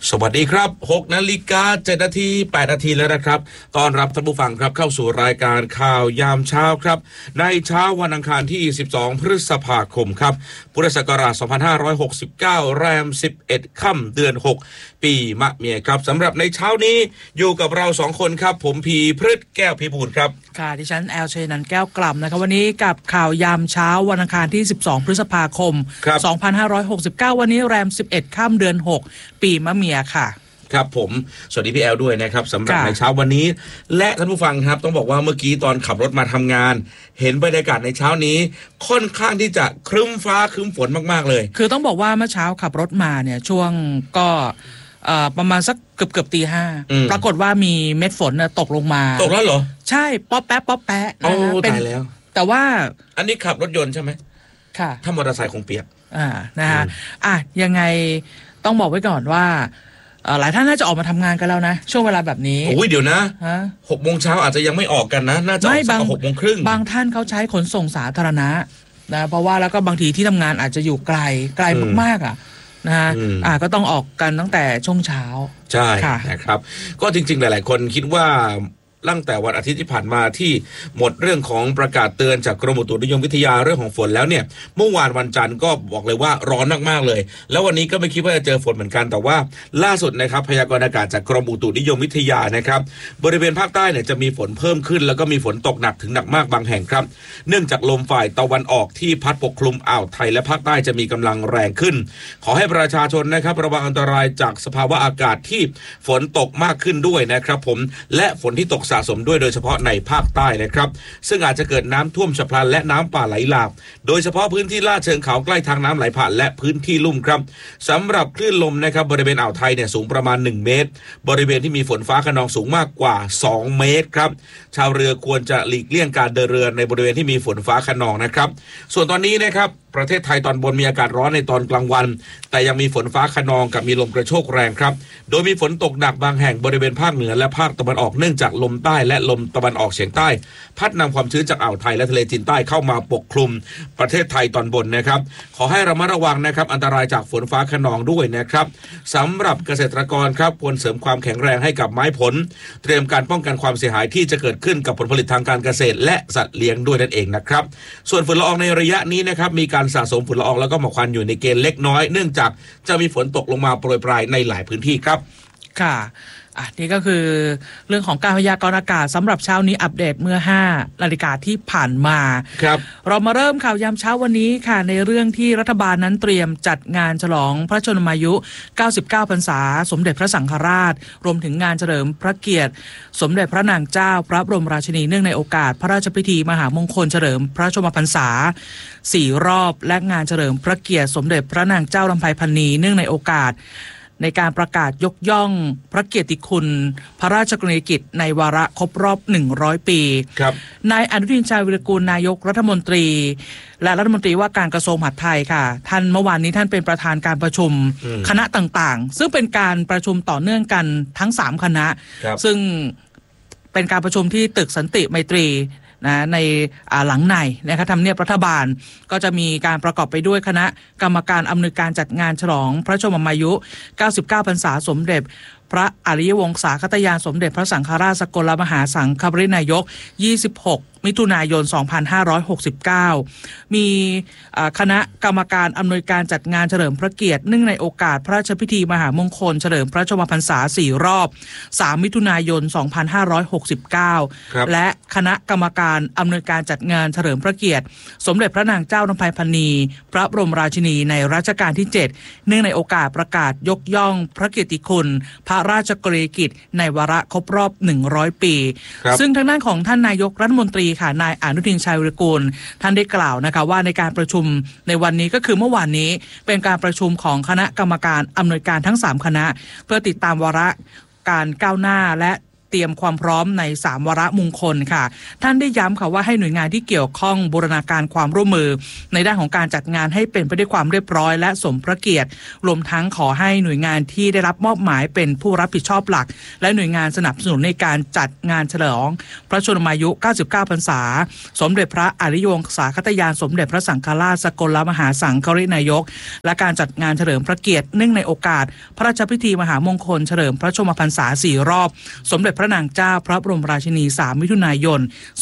สวัสดีครับ 6 นาฬิกา 7 นาที 8 นาทีแล้วนะครับต้อนรับท่านผู้ฟังครับเข้าสู่รายการข่าวยามเช้าครับในเช้าวันอังคารที่12พฤษภาคมครับพุทธศักราช2569แรม11ค่ำเดือน6ปีมะเมียครับสำหรับในเช้านี้อยู่กับเรา2คนครับผมพีพฤษแก้วพิบูลครับค่ะดิฉันแอลเชนันแก้วกล่ำนะคะวันนี้กับข่าวยามเช้าวันอังคารที่12พฤษภาคม2569วันนี้แรม11ค่ำเดือน6ปีมะเมียค่ะครับผมสวัสดีพี่แอลด้วยนะครับสำหรับในเช้าวันนี้และท่านผู้ฟังครับต้องบอกว่าเมื่อกี้ตอนขับรถมาทำงานเห็นบรรยากาศในเช้านี้ค่อนข้างที่จะครึ้มฟ้าครึ้มฝนมากๆเลยคือต้องบอกว่าเมื่อเช้าขับรถมาเนี่ยช่วงก็ประมาณสักเกือบตี 5ปรากฏว่ามีเม็ดฝนตกลงมาตกแล้วเหรอใช่ป๊อปแป๊ะป๊อปแป๊ะโอ้ตายแล้วแต่ว่าอันนี้ขับรถยนต์ใช่ไหมค่ะถ้ามอเตอร์ไซค์คงเปียกนะคะยังไงต้องบอกไว้ก่อนว่าหลายท่านน่าจะออกมาทำงานกันแล้วนะช่วงเวลาแบบนี้โอ้ยเดี๋ยวนะ6 โมงเช้าอาจจะยังไม่ออกกันนะน่าจะออกสัก6 โมงครึ่งบางท่านเขาใช้ขนส่งสาธารณะนะเพราะว่าแล้วก็บางทีที่ทำงานอาจจะอยู่ไกลมากๆนะฮะก็ต้องออกกันตั้งแต่ช่วงเช้าใช่นะครับก็จริงๆหลายๆคนคิดว่าตั้งแต่วันอาทิตย์ที่ผ่านมาที่หมดเรื่องของประกาศเตือนจากกรมอุตุนิยมวิทยาเรื่องของฝนแล้วเนี่ยเมื่อวานวันจันทร์ก็บอกเลยว่าร้อนมากๆเลยแล้ววันนี้ก็ไม่คิดว่าจะเจอฝนเหมือนกันแต่ว่าล่าสุดนะครับพยากรณ์อากาศจากกรมอุตุนิยมวิทยานะครับบริเวณภาคใต้เนี่ยจะมีฝนเพิ่มขึ้นแล้วก็มีฝนตกหนักถึงหนักมากบางแห่งครับเนื่องจากลมฝ่ายตะวันออกที่พัดปกคลุมอ่าวไทยและภาคใต้จะมีกำลังแรงขึ้นขอให้ประชาชนนะครับระวังอันตรายจากสภาวะอากาศที่ฝนตกมากขึ้นด้วยนะครับผมและฝนที่ตกสะสมด้วยโดยเฉพาะในภาคใต้นะครับซึ่งอาจจะเกิดน้ำท่วมฉับพลันและน้ำป่าไหลหลากโดยเฉพาะพื้นที่ลาดเชิงเขาใกล้ทางน้ำไหลผ่านและพื้นที่ลุ่มครับสำหรับคลื่นลมนะครับบริเวณอ่าวไทยเนี่ยสูงประมาณ1 เมตรบริเวณที่มีฝนฟ้าคะนองสูงมากกว่า2 เมตรครับชาวเรือควรจะหลีกเลี่ยงการเดินเรือในบริเวณที่มีฝนฟ้าคะนองนะครับส่วนตอนนี้นะครับประเทศไทยตอนบนมีอากาศร้อนในตอนกลางวันแต่ยังมีฝนฟ้าคะนองกับมีลมกระโชกแรงครับโดยมีฝนตกหนักบางแห่งบริเวณภาคเหนือและภาคตะวันออกเนื่องจากลมใต้และลมตะวันออกเฉียงใต้พัดนำความชื้นจากอ่าวไทยและทะเลจีนใต้เข้ามาปกคลุมประเทศไทยตอนบนนะครับขอให้ระมัดระวังนะครับอันตรายจากฝนฟ้าคะนองด้วยนะครับสำหรับเกษตรกรครับควรเสริมความแข็งแรงให้กับไม้ผลเตรียมการป้องกันความเสียหายที่จะเกิดขึ้นกับผลผลิตทางการเกษตรและสัตว์เลี้ยงด้วยนั่นเองนะครับส่วนฝุ่นละอองในระยะนี้นะครับมีการสะสมฝุ่นละอองแล้วก็หมอกควันอยู่ในเกณฑ์เล็กน้อยเนื่องจากจะมีฝนตกลงมาโปรยปลายในหลายพื้นที่ครับค่ะนี่ก็คือเรื่องของการพยากรณ์อากาศสำหรับเช้านี้อัปเดตเมื่อ5 นาฬิกาที่ผ่านมาครับเรามาเริ่มข่าวยามเช้าวันนี้ค่ะในเรื่องที่รัฐบาลนั้นเตรียมจัดงานฉลองพระชนมายุ99 พรรษาสมเด็จพระสังฆราชรวมถึงงานเฉลิมพระเกียรติสมเด็จพระนางเจ้าพระบรมราชินีเนื่องในโอกาสพระราชพิธีมหามงคลเฉลิมพระชนมพรรษา4 รอบและงานเฉลิมพระเกียรติสมเด็จพระนางเจ้าลำไพพรรณีเนื่องในโอกาสในการประกาศยกย่องพระเกียรติคุณพระราชกรณียกิจในวาระครบรอบ100 ปีนายอนุทินชาญวิรกูลนายกรัฐมนตรีและรัฐมนตรีว่าการกระทรวงมหาดไทยค่ะท่านเมื่อวานนี้ท่านเป็นประธานการประชุมคณะต่างๆซึ่งเป็นการประชุมต่อเนื่องกันทั้ง3 คณะซึ่งเป็นการประชุมที่ตึกสันติไมตรีในหลังในนะคะทำเนียบรัฐบาลก็จะมีการประกอบไปด้วยคณะกรรมการอำนวยการจัดงานฉลองพระชนมอายุ99 พรรษาสมเด็จพระอริยวงศาคตญาณสมเด็จพระสังฆราชสกลมหาสังฆปรินายก26 มิถุนายน 2569มีคณะกรรมการอำนวยการจัดงานเฉลิมพระเกียรติเนื่องในโอกาสพระราชพิธีมหามงคลเฉลิมพระชนมพรรษา4 รอบ3 มิถุนายน 2569และคณะกรรมการอำนวยการจัดงานเฉลิมพระเกียรติสมเด็จพระนางเจ้าลำไพพรรณีพระบรมราชินีในรัชกาลที่7เนื่องในโอกาสประกาศยกย่องพระเกียรติคุณพระราชกรณียกิจในวาระครบรอบ100 ปีซึ่งทางด้านของท่านนายกรัฐมนตรีค่ะนายอนุทินชาญวิรกูลท่านได้กล่าวนะคะว่าในการประชุมในวันนี้ก็คือเมื่อวานนี้เป็นการประชุมของคณะกรรมการอำนวยการทั้ง3 คณะเพื่อติดตามวาระการก้าวหน้าและเตรียมความพร้อมใน3วาระมงคลค่ะท่านได้ย้ำค่ะว่าให้หน่วยงานที่เกี่ยวข้องบูรณาการความร่วมมือในด้านของการจัดงานให้เป็นไปด้วยความเรียบร้อยและสมพระเกียรติรวมทั้งขอให้หน่วยงานที่ได้รับมอบหมายเป็นผู้รับผิดชอบหลักและหน่วยงานสนับสนุนในการจัดงานเฉลิมพระชนมายุ99พรรษาสมเด็จพระอริยวงศาคตยานสมเด็จพระสังฆราชสกลมหาสังฆรินายกและการจัดงานเฉลิมพระเกียรติเนื่องในโอกาสพระราชพิธีมหามงคลเฉลิมพระชนมพรรษา4รอบสมเด็จพระนางเจ้าพระบรมราชินี3มิถุนายน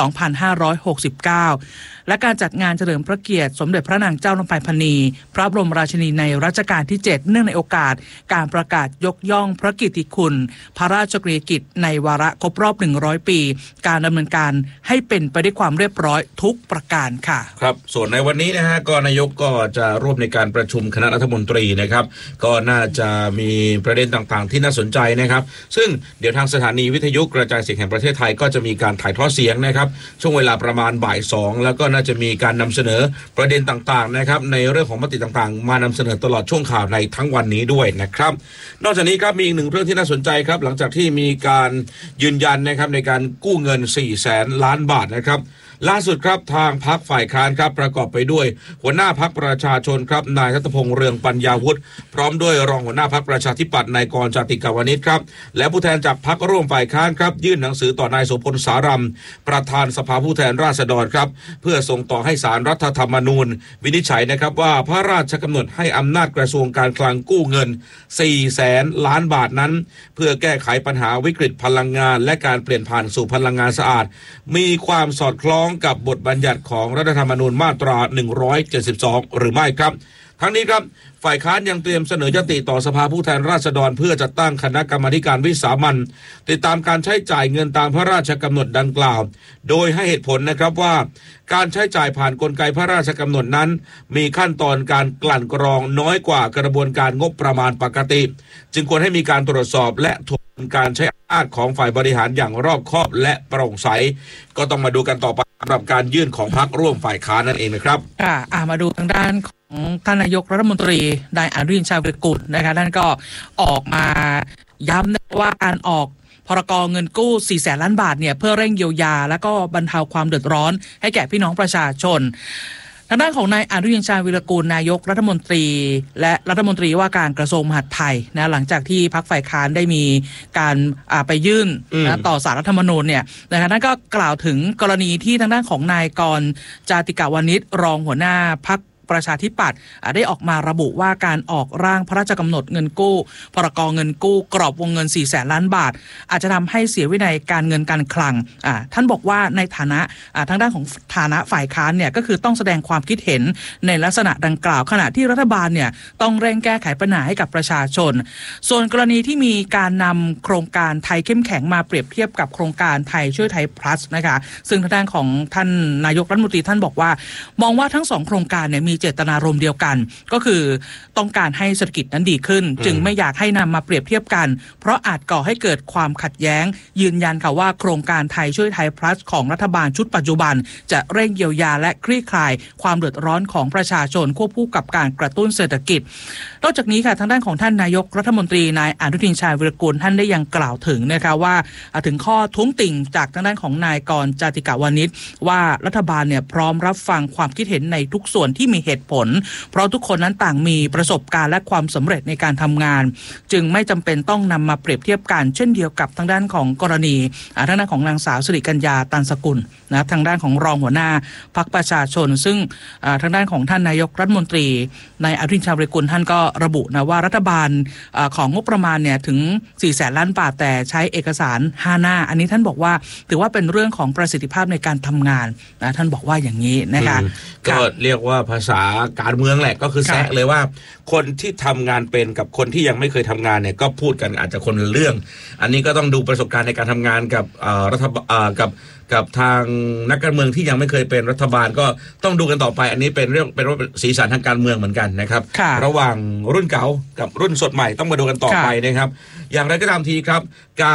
2569และการจัดงานเฉลิมพระเกียรติสมเด็จพระนางเจ้าลำไพพรรณีพระบรมราชินีในรัชกาลที่7เนื่องในโอกาสการประกาศยกย่องพระกิตติคุณพระราชกรณียกิจในวาระครบรอบ100ปีการดำเนินการให้เป็นไปด้วยความเรียบร้อยทุกประการค่ะครับส่วนในวันนี้นะฮะก็นายกก็จะร่วมในการประชุมคณะรัฐมนตรีนะครับก็น่าจะมีประเด็นต่างๆที่น่าสนใจนะครับซึ่งเดี๋ยวทางสถานีวิทยุกระจายเสียงแห่งประเทศไทยก็จะมีการถ่ายทอดเสียงนะครับช่วงเวลาประมาณบ่าย2แล้วก็น่าจะมีการนำเสนอประเด็นต่างๆนะครับในเรื่องของมติต่างๆมานำเสนอตลอดช่วงข่าวในทั้งวันนี้ด้วยนะครับนอกจากนี้ครับมีอีกหนึ่งเรื่องที่น่าสนใจครับหลังจากที่มีการยืนยันนะครับในการกู้เงิน400,000 ล้านบาทนะครับล่าสุดครับทางพรรคฝ่ายค้านครับประกอบไปด้วยหัวหน้าพรรคประชาชนครับนายทัตพงษ์เรืองปัญญาวุฒิพร้อมด้วยรองหัวหน้าพรรคประชาธิปัตย์นายกรณ์จาติกาวนิชครับและผู้แทนจากพรรคร่วมฝ่ายค้านครับยื่นหนังสือต่อนายโสพลสารัมประธานสภาผู้แทนราษฎรครับเพื่อส่งต่อให้ศาลรัฐธรรมนูญวินิจฉัยนะครับว่าพระราชกำหนดให้อำนาจกระทรวงการคลังกู้เงิน400,000 ล้านบาทนั้นเพื่อแก้ไขปัญหาวิกฤตพลังงานและการเปลี่ยนผ่านสู่พลังงานสะอาดมีความสอดคล้องกับบทบัญญัติของรัฐธรรมนูญมาตรา172หรือไม่ครับทั้งนี้ครับฝ่ายค้านยังเตรียมเสนอยติต่อสภาผู้แทนราษฎรเพื่อจัดตั้งคณะกรรมาการวิสามัญติดตามการใช้จ่ายเงินตามพระราชกำหนดดังกล่าวโดยให้เหตุผลนะครับว่าการใช้จ่ายผ่านกลไกพระราชกำหนดนั้นมีขั้นตอนการกลั่นกรองน้อยกว่ากระบวนการงบประมาณปกติจึงควรให้มีการตรวจสอบและทบทวนการใช้อำนาจของฝ่ายบริหารอย่างรอบคอบและโปร่งใสก็ต้องมาดูกันต่อไปสำหรับการยื่นของพรรคร่วมฝ่ายค้านนั่นเองนะครับมาดูทางด้านของท่านนายกรัฐมนตรีนายอนุทินชาญวิรกูลนะคะท่านก็ออกมาย้ำว่าการออกพรก.เงินกู้400,000 ล้านบาทเนี่ยเพื่อเร่งเยียวยาและก็บรรเทาความเดือดร้อนให้แก่พี่น้องประชาชนทางด้านของนายอนุทินชาญวิรกูลนายกรัฐมนตรีและรัฐมนตรีว่าการกระทรวงมหาดไทยนะหลังจากที่พรรคฝ่ายค้านได้มีการไปยื่นต่อศาลรัฐธรรมนูญเนี่ยนะคะท่านก็กล่าวถึงกรณีที่ทางด้านของนายกรณ์จาติกาวนิชรองหัวหน้าพรรคประชาธิปัตย์ได้ออกมาระบุว่าการออกร่างพระราชกำหนดเงินกู้พรก.เงินกู้กรอบวงเงิน400,000 ล้านบาทอาจจะทำให้เสียวินัยการเงินการคลังท่านบอกว่าในฐานะทางด้านของฐานะฝ่ายค้านเนี่ยก็คือต้องแสดงความคิดเห็นในลักษณะดังกล่าวขณะที่รัฐบาลเนี่ยต้องเร่งแก้ไขปัญหาให้กับประชาชนส่วนกรณีที่มีการนำโครงการไทยเข้มแข็งมาเปรียบเทียบกับโครงการไทยช่วยไทย plus นะคะซึ่งทางด้านของท่านนายกรัฐมนตรีท่านบอกว่ามองว่าทั้ง2โครงการเนี่ยมีเจตนารมณ์เดียวกันก็คือต้องการให้เศรษฐกิจนั้นดีขึ้นจึงไม่อยากให้นำมาเปรียบเทียบกันเพราะอาจก่อให้เกิดความขัดแย้งยืนยันค่ะว่าโครงการไทยช่วยไทย plus ของรัฐบาลชุดปัจจุบันจะเร่งเยียวยาและคลี่คลายความเดือดร้อนของประชาชนควบคู่กับการกระตุ้นเศรษฐกิจนอกจากนี้ค่ะทางด้านของท่านนายกรัฐมนตรีนายอนุทินชาญวิรกูลท่านได้ยังกล่าวถึงนะคะว่าถึงข้อท้วงติ่งจากทางด้านของนายกรณ์จาติกาวนิชว่ารัฐบาลเนี่ยพร้อมรับฟังความคิดเห็นในทุกส่วนที่มีเหตุผลเพราะทุกคนนั้นต่างมีประสบการณ์และความสำเร็จในการทำงานจึงไม่จำเป็นต้องนำมาเปรียบเทียบกันเช่นเดียวกับทางด้านของกรณีทางด้านของนางสาวสิริกัญญาตันสกุลนะทางด้านของรองหัวหน้าพรรคประชาชนซึ่งทางด้านของท่านนายกรัฐมนตรีนายอนุทินชาญวิรกูลท่านก็ระบุนะว่ารัฐบาลของงบประมาณเนี่ยถึง400,000 ล้านบาทแต่ใช้เอกสาร5หน้าอันนี้ท่านบอกว่าถือว่าเป็นเรื่องของประสิทธิภาพในการทำงานนะท่านบอกว่าอย่างนี้นะคะก็เรียกว่าภาษาการเมืองแหละก็คือแซะเลยว่าคนที่ทำงานเป็นกับคนที่ยังไม่เคยทำงานเนี่ยก็พูดกันอาจจะคนละเรื่องอันนี้ก็ต้องดูประสบการณ์ในการทำงานกับรัฐบาลกับทางนักการเมืองที่ยังไม่เคยเป็นรัฐบาลก็ต้องดูกันต่อไปอันนี้เป็นเรื่องเป็นสีสันทางการเมืองเหมือนกันนะครับระหว่างรุ่นเก่ากับรุ่นสดใหม่ต้องมาดูกันต่อไปนะครับอย่างไรก็ตามทีครับการ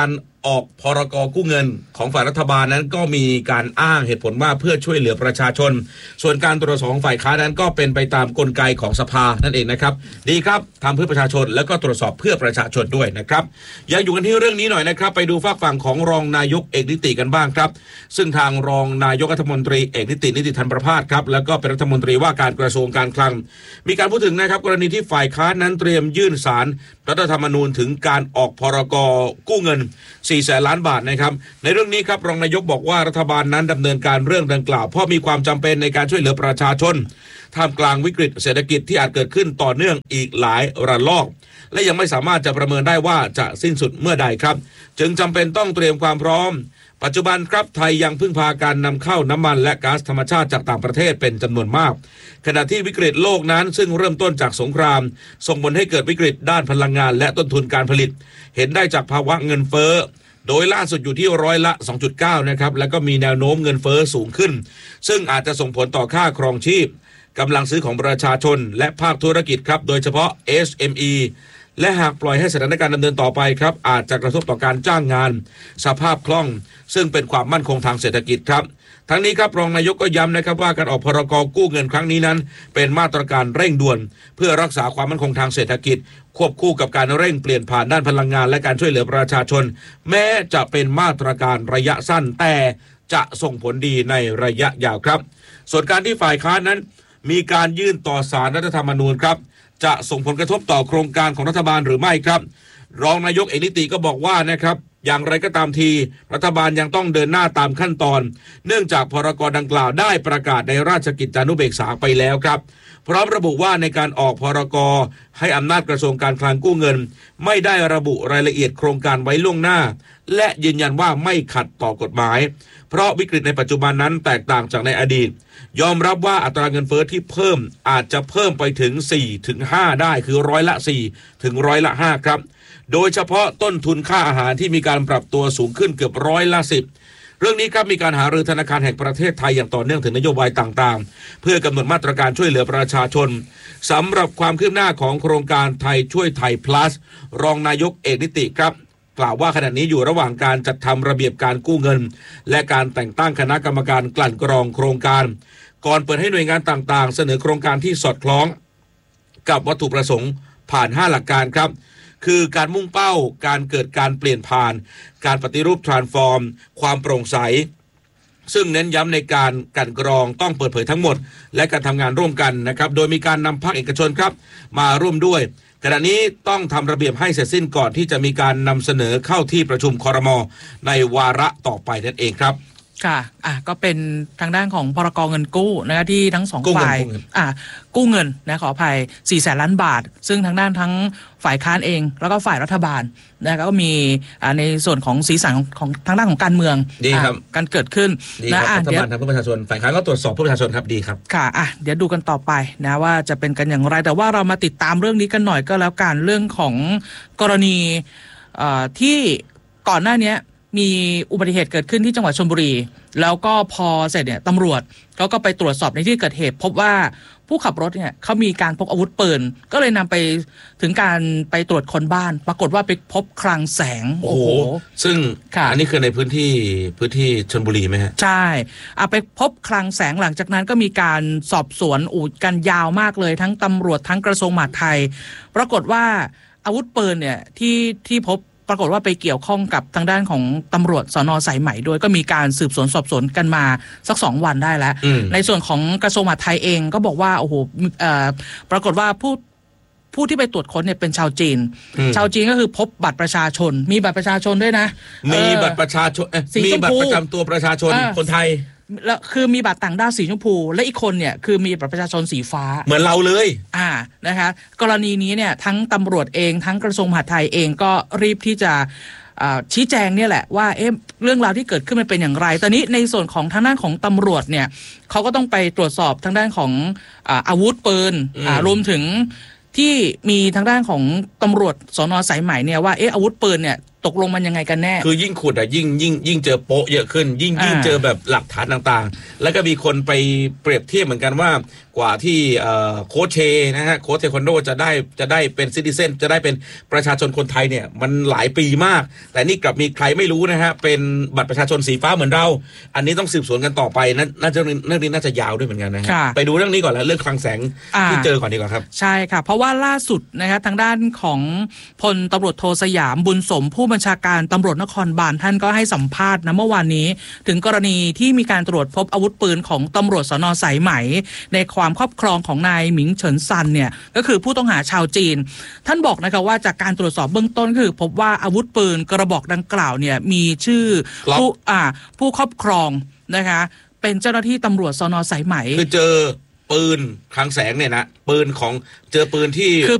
ออกพรก.กู้เงินของฝ่ายรัฐบาลนั้นก็มีการอ้างเหตุผลว่าเพื่อช่วยเหลือประชาชนส่วนการตรวจสอบของฝ่ายค้านนั้นก็เป็นไปตามกลไกของสภานั่นเองนะครับดีครับทำเพื่อประชาชนแล้วก็ตรวจสอบเพื่อประชาชนด้วยนะครับยังอยู่กันที่เรื่องนี้หน่อยนะครับไปดูฝากฝั่งของรองนายกเอกนิติกันบ้างครับซึ่งทางรองนายกรัฐมนตรีเอกนิติธันประภาสครับแล้วก็เป็นรัฐมนตรีว่าการกระทรวงการคลังมีการพูดถึงนะครับกรณีที่ฝ่ายค้านนั้นเตรียมยื่นศาลรัฐธรรมนูญถึงการออกพรก.กู้เงิน400,000 ล้านบาทนะครับในเรื่องนี้ครับรองนายกบอกว่ารัฐบาลนั้นดำเนินการเรื่องดังกล่าวเพราะมีความจำเป็นในการช่วยเหลือประชาชนท่ามกลางวิกฤตเศรษฐกิจที่อาจเกิดขึ้นต่อเนื่องอีกหลายระลอกและยังไม่สามารถจะประเมินได้ว่าจะสิ้นสุดเมื่อใดครับจึงจำเป็นต้องเตรียมความพร้อมปัจจุบันครับไทยยังพึ่งพาการนำเข้าน้ำมันและก๊าซธรรมชาติจากต่างประเทศเป็นจำนวนมากขณะที่วิกฤตโลกนั้นซึ่งเริ่มต้นจากสงครามส่งผลให้เกิดวิกฤตด้านพลังงานและต้นทุนการผลิตเห็นได้จากภาวะเงินเฟ้อโดยล่าสุดอยู่ที่ร้อยละ 2.9 นะครับแล้วก็มีแนวโน้มเงินเฟ้อสูงขึ้นซึ่งอาจจะส่งผลต่อค่าครองชีพกำลังซื้อของประชาชนและภาคธุรกิจครับโดยเฉพาะ SME และหากปล่อยให้สถานการณ์ดำเนินต่อไปครับอาจจะกระทบต่อการจ้างงานสภาพคล่องซึ่งเป็นความมั่นคงทางเศรษฐกิจครับทั้งนี้ครับรองนายกก็ย้ำนะครับว่าการออกพรก.กู้เงินครั้งนี้นั้นเป็นมาตรการเร่งด่วนเพื่อรักษาความมั่นคงทางเศรษฐกิจควบคู่กับการเร่งเปลี่ยนผ่านด้านพลังงานและการช่วยเหลือประชาชนแม้จะเป็นมาตรการระยะสั้นแต่จะส่งผลดีในระยะยาวครับส่วนการที่ฝ่ายค้านนั้นมีการยื่นต่อศาลรัฐธรรมนูญครับจะส่งผลกระทบต่อโครงการของรัฐบาลหรือไม่ครับรองนายกเอกนิติก็บอกว่านะครับอย่างไรก็ตามทีรัฐบาลยังต้องเดินหน้าตามขั้นตอนเนื่องจากพรก.ดังกล่าวได้ประกาศในราชกิจจานุเบกษาไปแล้วครับพร้อมระบุว่าในการออกพรก.ให้อำนาจกระทรวงการคลังกู้เงินไม่ได้ระบุรายละเอียดโครงการไว้ล่วงหน้าและยืนยันว่าไม่ขัดต่อกฎหมายเพราะวิกฤตในปัจจุบันนั้นแตกต่างจากในอดีตยอมรับว่าอัตราเงินเฟ้อที่เพิ่มอาจจะเพิ่มไปถึง 4-5 ได้คือร้อยละ 4 ถึงร้อยละ 5 ครับโดยเฉพาะต้นทุนค่าอาหารที่มีการปรับตัวสูงขึ้นเกือบร้อยละ 10เรื่องนี้ครับมีการหารือธนาคารแห่งประเทศไทยอย่างต่อเนื่องถึงนโยบายต่างๆเพื่อกำหนดมาตรการช่วยเหลือประชาชนสำหรับความคืบหน้าของโครงการไทยช่วยไทย plus รองนายกเอกนิติครับกล่าวว่าขณะนี้อยู่ระหว่างการจัดทำระเบียบการกู้เงินและการแต่งตั้งคณะกรรมการกลั่นกรองโครงการก่อนเปิดให้หน่วยงานต่างๆเสนอโครงการที่สอดคล้องกับวัตถุประสงค์ผ่าน5หลักการครับคือการมุ่งเป้าการเกิดการเปลี่ยนผ่านการปฏิรูป transform ความโปร่งใสซึ่งเน้นย้ำในการกลั่นกรองต้องเปิดเผยทั้งหมดและการทำงานร่วมกันนะครับโดยมีการนำภาคเอกชนครับมาร่วมด้วยขณะนี้ต้องทำระเบียบให้เสร็จสิ้นก่อนที่จะมีการนำเสนอเข้าที่ประชุมครม.ในวาระต่อไปนั่นเองครับค่ะก็เป็นทางด้านของพรก.เงินกู้นะคะที่ทั้งสองฝ่ายกู้เงินนะขออภัย400,000 ล้านบาทซึ่งทางด้านทั้งฝ่ายค้านเองแล้วก็ฝ่ายรัฐบาลนะครับก็มีในส่วนของสีสันของทางด้านของการเมืองการเกิดขึ้นนะรัฐบาลทำเพื่อประชาชนฝ่ายค้านก็ตรวจสอบเพื่อประชาชนครับดีครับค่ะเดี๋ยวดูกันต่อไปนะว่าจะเป็นกันอย่างไรแต่ว่าเรามาติดตามเรื่องนี้กันหน่อยก็แล้วกันเรื่องของกรณีที่ก่อนหน้านี้มีอุบัติเหตุเกิดขึ้นที่จังหวัดชลบุรีแล้วก็พอเสร็จเนี่ยตำรวจเขาก็ไปตรวจสอบในที่เกิดเหตุพบว่าผู้ขับรถเนี่ยเขามีการพกอาวุธปืนก็เลยนำไปถึงการไปตรวจค้นบ้านปรากฏว่าไปพบคลังแสงโอ้โหซึ่งอันนี้คือในพื้นที่ชลบุรีไหมฮะใช่ไปพบคลังแสงหลังจากนั้นก็มีการสอบสวนกันยาวมากเลยทั้งตำรวจทั้งกระทรวงมหาดไทยปรากฏว่าอาวุธปืนเนี่ยที่พบปรากฏว่าไปเกี่ยวข้องกับทางด้านของตำรวจสน.สายไหมด้วยก็มีการสืบสวนสอบสวนกันมาสัก2 วันได้แล้วในส่วนของกระทรวงมหาดไทยเองก็บอกว่าโอ้โหปรากฏว่าผู้ที่ไปตรวจค้นเนี่ยเป็นชาวจีนก็คือพบบัตรประชาชนมีบัตรประชาชนด้วยนะมีบัตรประชาชนมีบัตรประจำตัวประชาชนคนไทยแล้วคือมีบัตรต่างด้าวสีชมพูและอีกคนเนี่ยคือมีบัตรประชาชนสีฟ้าเหมือนเราเลยนะคะกรณีนี้เนี่ยทั้งตำรวจเองทั้งกระทรวงมหาดไทยเองก็รีบที่จะชี้แจงเนี่ยแหละว่าเรื่องราวที่เกิดขึ้นมันเป็นอย่างไรตอนนี้ในส่วนของทางด้านของตำรวจเนี่ยเขาก็ต้องไปตรวจสอบทางด้านของอาวุธปืนรวมถึงที่มีทางด้านของตำรวจสน.สายไหมเนี่ยว่าอาวุธปืนเนี่ยตกลงมันยังไงกันแน่คือยิ่งขุดยิ่งเจอโป๊ะเยอะขึ้นยิ่งเจอแบบหลักฐานต่างๆแล้วก็มีคนไปเปรียบเทียบเหมือนกันว่ากว่าที่โค้ชเชนะฮะโค้ชเทควันโดจะได้เป็นซิติเซนจะได้เป็นประชาชนคนไทยเนี่ยมันหลายปีมากแต่นี่กลับมีใครไม่รู้นะฮะเป็นบัตรประชาชนสีฟ้าเหมือนเราอันนี้ต้องสืบสวนกันต่อไปน่าจะเรื่องนี้น่าจะยาวด้วยเหมือนกันนะฮะไปดูเรื่องนี้ก่อนแล้วเรื่องคลังแสงที่เจอก่อนดีกว่าครับใช่ค่ะเพราะว่าล่าสุดนะคะทางด้านของพลตำรวจโทสยามบุญสมผู้บัญชาการตำรวจนครบาลท่านก็ให้สัมภาษณ์นะเมื่อวานนี้ถึงกรณีที่มีการตรวจพบอาวุธปืนของตำรวจสน.สายไหมในความครอบครองของนายหมิงเฉินซันเนี่ยก็คือผู้ต้องหาชาวจีนท่านบอกนะคะว่าจากการตรวจสอบเบื้องต้นคือพบว่าอาวุธปืนกระบอกดังกล่าวเนี่ยมีชื่อผู้ครอบครองนะคะเป็นเจ้าหน้าที่ตำรวจสน.สายไหมคือเจอปืนคลังแสงเนี่ยนะปืนของเจอปืนที่คือ